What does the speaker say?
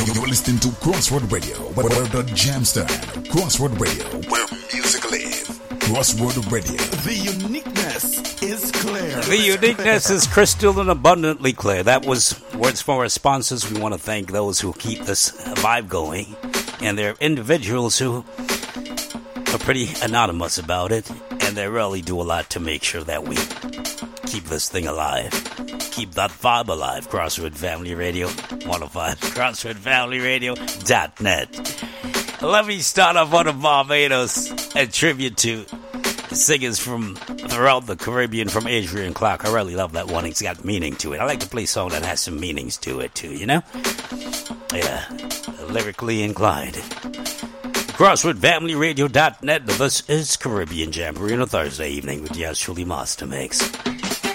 You're listening to Crossword Radio, where the jam stand. Crossword Radio, where music lives. Crossword Radio. The uniqueness is clear. The uniqueness is crystal and abundantly clear. That was words from our sponsors. We want to thank those who keep this vibe going. And they're individuals who are pretty anonymous about it. And they really do a lot to make sure that we keep this thing alive. Keep that vibe alive. Crossword Family Radio 105. CrosswordFamilyRadio.net. Let me start off on the Barbados. A tribute to singers from throughout the Caribbean, from Adrian Clark. I really love that one. It's got meaning to it. I like to play a song that has some meanings to it too, you know? Yeah, lyrically inclined. CrosswordFamilyRadio.net. This is Caribbean Jamboree on a Thursday evening with yours truly, Master Mix.